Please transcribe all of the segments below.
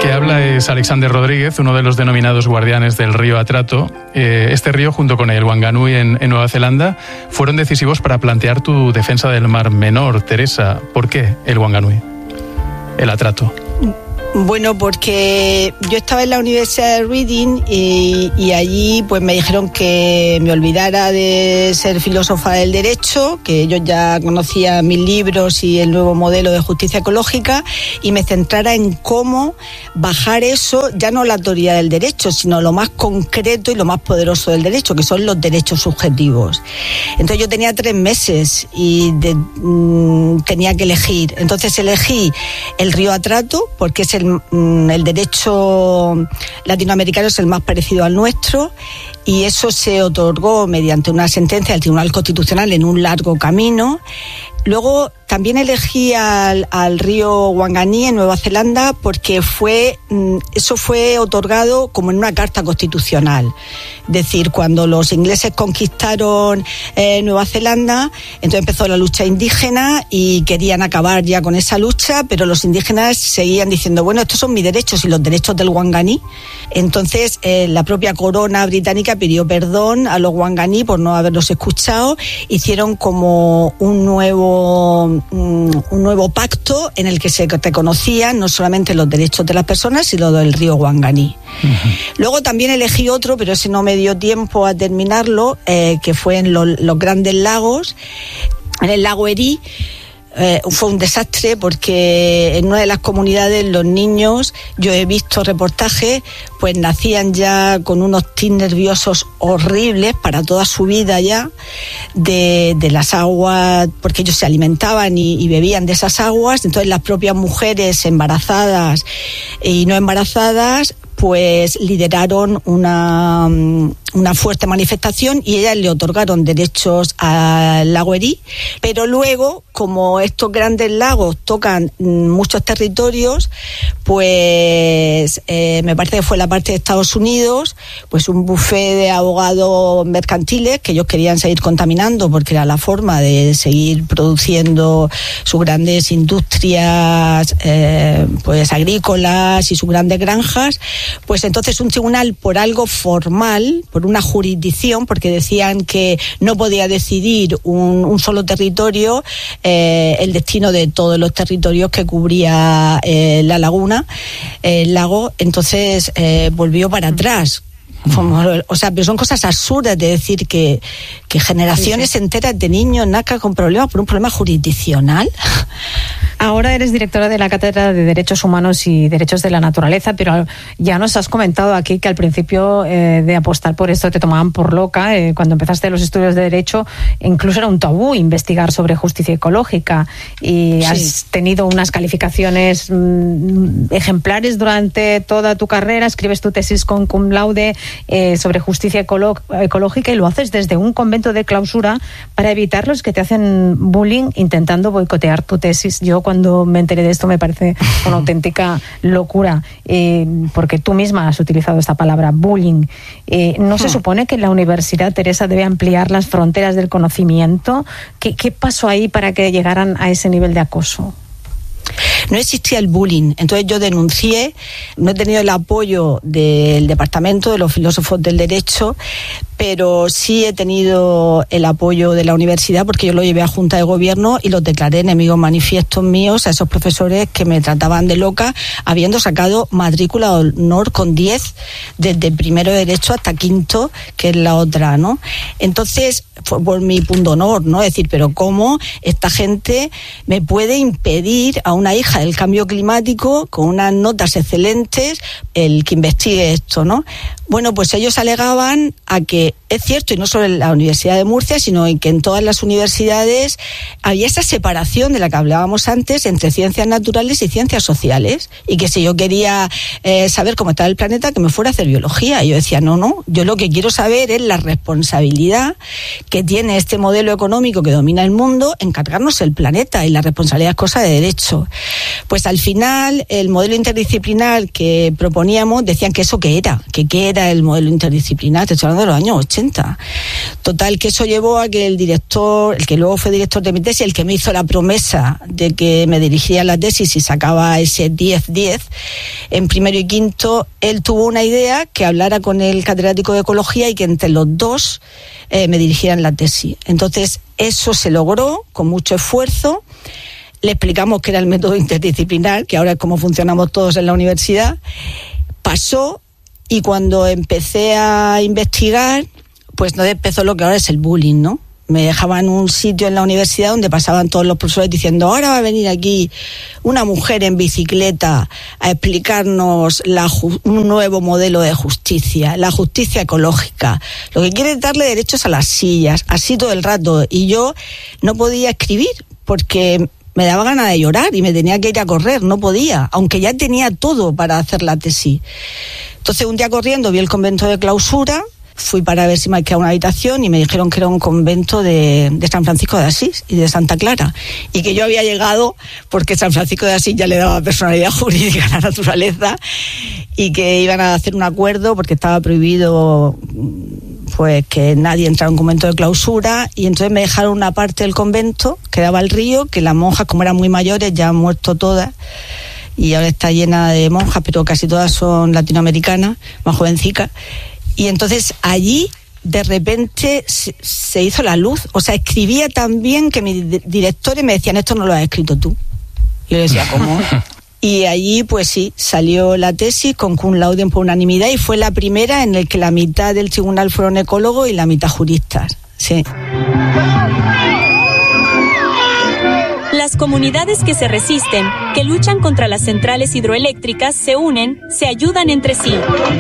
que habla es Alexander Rodríguez, uno de los denominados guardianes del río Atrato. Este río, junto con el Wanganui en Nueva Zelanda, fueron decisivos para plantear tu defensa del Mar Menor. Teresa, ¿por qué el Wanganui? El Atrato. Bueno, porque yo estaba en la Universidad de Reading y allí pues me dijeron que me olvidara de ser filósofa del derecho, que ellos ya conocían mis libros y el nuevo modelo de justicia ecológica, y me centrara en cómo bajar eso, ya no la teoría del derecho, sino lo más concreto y lo más poderoso del derecho, que son los derechos subjetivos. Entonces yo tenía 3 meses y tenía que elegir. Entonces elegí el río Atrato porque es el derecho latinoamericano es el más parecido al nuestro, y eso se otorgó mediante una sentencia del Tribunal Constitucional en un largo camino. Luego también elegí al río Wanganui en Nueva Zelanda porque eso fue otorgado como en una carta constitucional. Es decir, cuando los ingleses conquistaron Nueva Zelanda, entonces empezó la lucha indígena y querían acabar ya con esa lucha, pero los indígenas seguían diciendo, bueno, estos son mis derechos y los derechos del Wanganui. Entonces la propia corona británica pidió perdón a los Wanganui por no haberlos escuchado. Hicieron como un nuevo pacto en el que se reconocían no solamente los derechos de las personas, sino del río Wanganui. Uh-huh. Luego también elegí otro, pero ese no me dio tiempo a terminarlo, que fue en los Grandes Lagos, en el lago Erie. Fue un desastre porque en una de las comunidades los niños, yo he visto reportajes, pues nacían ya con unos tics nerviosos horribles para toda su vida ya de las aguas, porque ellos se alimentaban y bebían de esas aguas. Entonces las propias mujeres embarazadas y no embarazadas pues lideraron una fuerte manifestación y ellas le otorgaron derechos al lago Erie, pero luego, como estos grandes lagos tocan muchos territorios, pues me parece que fue la parte de Estados Unidos, pues un bufé de abogados mercantiles que ellos querían seguir contaminando porque era la forma de seguir produciendo sus grandes industrias pues agrícolas y sus grandes granjas. Pues entonces un tribunal, por algo formal, por una jurisdicción, porque decían que no podía decidir un solo territorio el destino de todos los territorios que cubría la laguna, el lago, entonces volvió para atrás. O sea, pero son cosas absurdas de decir que generaciones enteras de niños nazcan con problemas por un problema jurisdiccional. Ahora eres directora de la Cátedra de Derechos Humanos y Derechos de la Naturaleza, pero ya nos has comentado aquí que al principio de apostar por esto te tomaban por loca. Cuando empezaste los estudios de Derecho, incluso era un tabú investigar sobre justicia ecológica, y has tenido unas calificaciones ejemplares durante toda tu carrera. Escribes tu tesis con cum laude sobre justicia ecológica, y lo haces desde un convento de clausura para evitar los que te hacen bullying intentando boicotear tu tesis. Yo cuando me enteré de esto me parece una auténtica locura, porque tú misma has utilizado esta palabra, bullying. ¿No se supone que la universidad, Teresa, debe ampliar las fronteras del conocimiento? ¿Qué pasó ahí para que llegaran a ese nivel de acoso? No existía el bullying, entonces yo denuncié. No he tenido el apoyo del departamento, de los filósofos del derecho, pero sí he tenido el apoyo de la universidad, porque yo lo llevé a Junta de Gobierno y los declaré enemigos manifiestos míos a esos profesores que me trataban de loca, habiendo sacado matrícula de honor con 10 desde primero de Derecho hasta quinto, que es la otra, ¿no? Entonces fue por mi punto honor, ¿no? Es decir, pero ¿cómo esta gente me puede impedir a una hija del cambio climático con unas notas excelentes el que investigue esto, ¿no? Bueno, pues ellos alegaban a que es cierto, y no solo en la Universidad de Murcia, sino en que en todas las universidades había esa separación de la que hablábamos antes entre ciencias naturales y ciencias sociales, y que si yo quería saber cómo estaba el planeta, que me fuera a hacer biología. Y yo decía, no, yo lo que quiero saber es la responsabilidad que tiene este modelo económico que domina el mundo en cargarnos el planeta, y la responsabilidad es cosa de derecho. Pues al final, el modelo interdisciplinar que proponíamos, decían que eso qué era el modelo interdisciplinar. Te estoy hablando de los años años 80. Total, que eso llevó a que el director, el que luego fue director de mi tesis, el que me hizo la promesa de que me dirigiría la tesis y sacaba ese 10-10 en primero y quinto, él tuvo una idea que hablara con el catedrático de ecología y que entre los dos me dirigieran la tesis. Entonces, eso se logró con mucho esfuerzo. Le explicamos que era el método interdisciplinar, que ahora es como funcionamos todos en la universidad. Pasó, y cuando empecé a investigar, pues no empezó lo que ahora es el bullying, ¿no? Me dejaban en un sitio en la universidad donde pasaban todos los profesores diciendo: ahora va a venir aquí una mujer en bicicleta a explicarnos un nuevo modelo de justicia, la justicia ecológica. Lo que quiere es darle derechos a las sillas, así todo el rato. Y yo no podía escribir porque me daba ganas de llorar y me tenía que ir a correr, no podía, aunque ya tenía todo para hacer la tesis. Entonces, un día corriendo vi el convento de clausura, fui para ver si me quedaba una habitación y me dijeron que era un convento de San Francisco de Asís y de Santa Clara, y que yo había llegado porque San Francisco de Asís ya le daba personalidad jurídica a la naturaleza y que iban a hacer un acuerdo porque estaba prohibido pues que nadie entrara a un convento de clausura, y entonces me dejaron una parte del convento que daba al río, que las monjas, como eran muy mayores, ya han muerto todas y ahora está llena de monjas, pero casi todas son latinoamericanas, más jovencicas. Y entonces allí de repente se hizo la luz. O sea, escribía tan bien que mis directores me decían: esto no lo has escrito tú. Y yo decía: ¿cómo? Y allí, pues sí, salió la tesis con cum laude por unanimidad, y fue la primera en la que la mitad del tribunal fueron ecólogos y la mitad juristas. Sí. Las comunidades que se resisten, que luchan contra las centrales hidroeléctricas, se unen, se ayudan entre sí.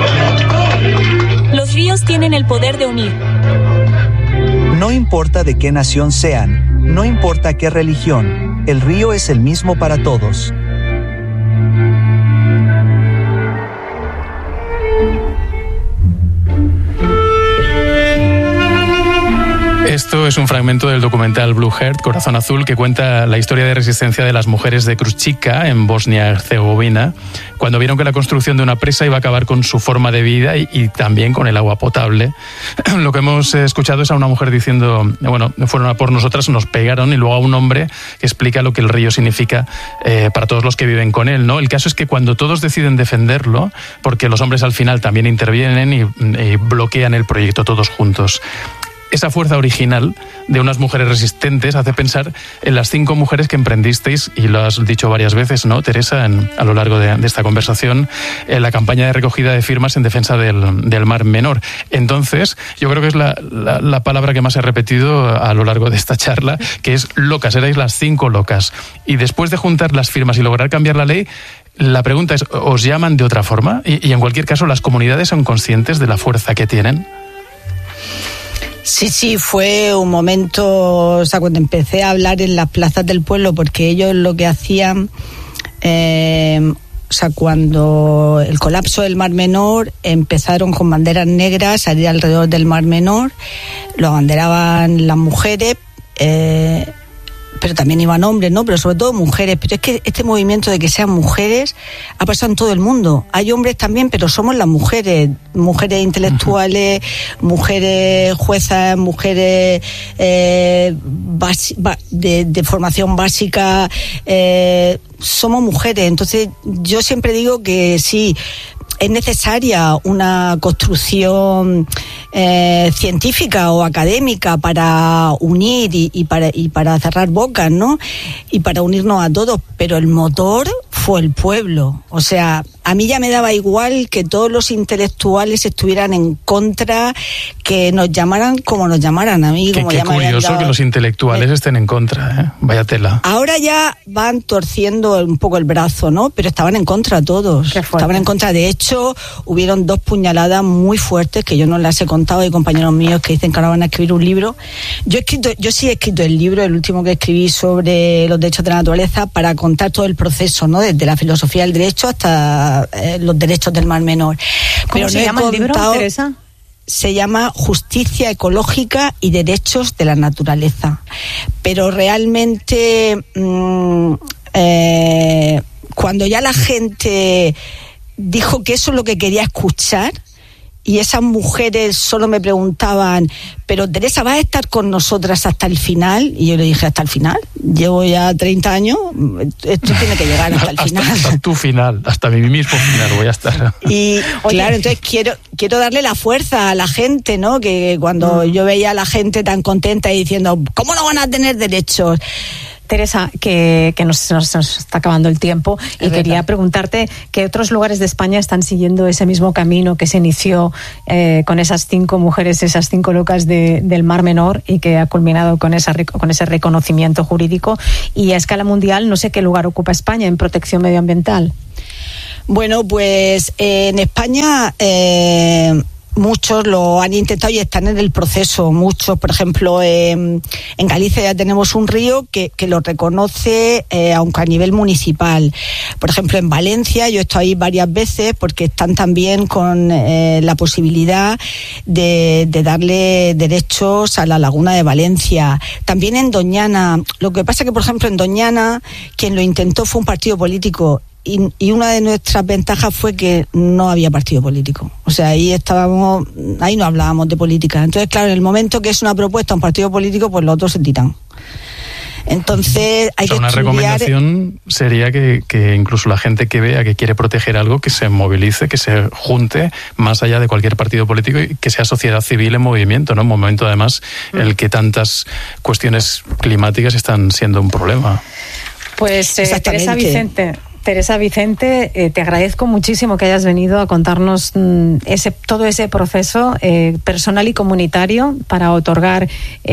Los ríos tienen el poder de unir. No importa de qué nación sean, no importa qué religión, el río es el mismo para todos. Esto es un fragmento del documental Blue Heart, Corazón Azul, que cuenta la historia de resistencia de las mujeres de Kruščica, en Bosnia-Herzegovina, cuando vieron que la construcción de una presa iba a acabar con su forma de vida y también con el agua potable. Lo que hemos escuchado es a una mujer diciendo: bueno, fueron a por nosotras, nos pegaron, y luego a un hombre que explica lo que el río significa para todos los que viven con él, ¿no? El caso es que cuando todos deciden defenderlo, porque los hombres al final también intervienen y bloquean el proyecto todos juntos, esa fuerza original de unas mujeres resistentes hace pensar en las 5 mujeres que emprendisteis, y lo has dicho varias veces, ¿no, Teresa, a lo largo de esta conversación, en la campaña de recogida de firmas en defensa del Mar Menor. Entonces, yo creo que es la palabra que más he repetido a lo largo de esta charla, que es locas. Erais las 5 locas. Y después de juntar las firmas y lograr cambiar la ley, la pregunta es: ¿os llaman de otra forma? Y en cualquier caso, ¿las comunidades son conscientes de la fuerza que tienen? Sí, fue un momento, o sea, cuando empecé a hablar en las plazas del pueblo, porque ellos lo que hacían, o sea, cuando el colapso del Mar Menor, empezaron con banderas negras a salir alrededor del Mar Menor, lo abanderaban las mujeres, pero también iban hombres, ¿no? Pero sobre todo mujeres. Pero es que este movimiento de que sean mujeres ha pasado en todo el mundo. Hay hombres también, pero somos las mujeres intelectuales, mujeres juezas, mujeres de formación básica, somos mujeres. Entonces yo siempre digo que sí, es necesaria una construcción científica o académica para unir y para cerrar bocas, ¿no? Y para unirnos a todos, pero el motor fue el pueblo. O sea, a mí ya me daba igual que todos los intelectuales estuvieran en contra, que nos llamaran como nos llamaran a mí. Qué curioso que los intelectuales estén en contra, ¿eh? Vaya tela. Ahora ya van torciendo un poco el brazo, ¿no? Pero estaban en contra todos. Estaban en contra. De hecho, hubieron 2 puñaladas muy fuertes que yo no las he contado. Hay compañeros míos que dicen que ahora van a escribir un libro. Yo sí he escrito el libro, el último que escribí sobre los derechos de la naturaleza, para contar todo el proceso, ¿no? Desde la filosofía del derecho hasta los derechos del Mar Menor. ¿Cómo se llama el libro, Teresa? Se llama Justicia Ecológica y Derechos de la Naturaleza. Pero realmente cuando ya la gente dijo que eso es lo que quería escuchar y esas mujeres solo me preguntaban, pero Teresa, ¿vas a estar con nosotras hasta el final? Y yo le dije, ¿hasta el final? Llevo ya 30 años, esto tiene que llegar hasta el final. Hasta tu final, hasta mi mismo final voy a estar. Y claro, entonces quiero darle la fuerza a la gente, ¿no? Que cuando yo veía a la gente tan contenta y diciendo, ¿cómo no van a tener derechos? Teresa, que nos está acabando el tiempo y quería preguntarte qué otros lugares de España están siguiendo ese mismo camino que se inició con esas 5 mujeres, esas 5 locas del Mar Menor y que ha culminado con ese reconocimiento jurídico. Y a escala mundial, no sé qué lugar ocupa España en protección medioambiental. Bueno, pues en España... muchos lo han intentado y están en el proceso. Muchos, por ejemplo, en Galicia ya tenemos un río que lo reconoce, aunque a nivel municipal. Por ejemplo, en Valencia, yo he estado ahí varias veces porque están también con la posibilidad de darle derechos a la laguna de Valencia. También en Doñana. Lo que pasa que, por ejemplo, en Doñana, quien lo intentó fue un partido político. Y una de nuestras ventajas fue que no había partido político. O sea, ahí no hablábamos de política. Entonces, claro, en el momento que es una propuesta a un partido político, pues los otros se tiran. Entonces, hay que una recomendación sería que incluso la gente que vea que quiere proteger algo, que se movilice, que se junte más allá de cualquier partido político y que sea sociedad civil en movimiento, ¿no? Un momento, además, en el que tantas cuestiones climáticas están siendo un problema. Pues, Teresa Vicente, te agradezco muchísimo que hayas venido a contarnos todo ese proceso personal y comunitario para otorgar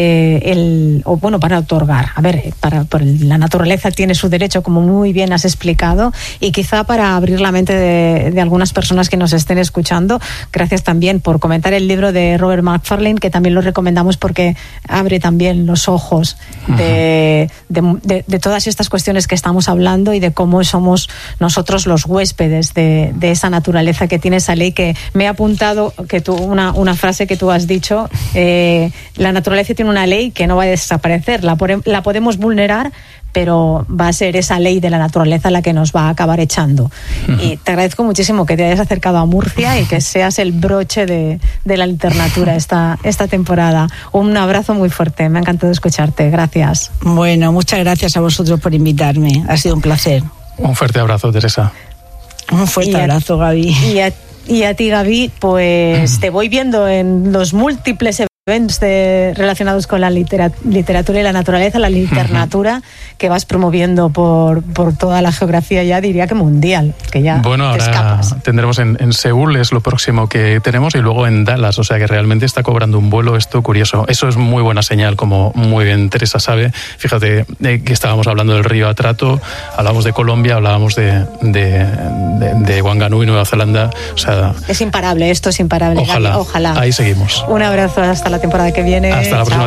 la naturaleza tiene su derecho, como muy bien has explicado, y quizá para abrir la mente de algunas personas que nos estén escuchando. Gracias también por comentar el libro de Robert Macfarlane, que también lo recomendamos porque abre también los ojos de todas estas cuestiones que estamos hablando y de cómo somos nosotros los huéspedes de esa naturaleza que tiene esa ley. Que me he apuntado que una frase que tú has dicho, la naturaleza tiene una ley que no va a desaparecer, la podemos vulnerar, pero va a ser esa ley de la naturaleza la que nos va a acabar echando. Y te agradezco muchísimo que te hayas acercado a Murcia y que seas el broche de la literatura esta temporada. Un abrazo muy fuerte, me ha encantado escucharte, gracias. Bueno, muchas gracias a vosotros por invitarme, ha sido un placer. Un fuerte abrazo, Teresa. Un fuerte abrazo, Gaby. Y a ti, Gaby, pues te voy viendo en los múltiples eventos relacionados con la literatura y la naturaleza, la liternatura que vas promoviendo por toda la geografía, ya diría que mundial, que ya bueno, te ahora escapas. Tendremos en Seúl, es lo próximo que tenemos, y luego en Dallas, o sea que realmente está cobrando un vuelo esto curioso. Eso es muy buena señal, como muy bien Teresa sabe. Fíjate que estábamos hablando del río Atrato, hablamos de Colombia, hablábamos de Wanganui y Nueva Zelanda. O sea, es imparable, esto es imparable. Ojalá. Ojalá. Ahí seguimos. Un abrazo, hasta la temporada que viene. Hasta la próxima.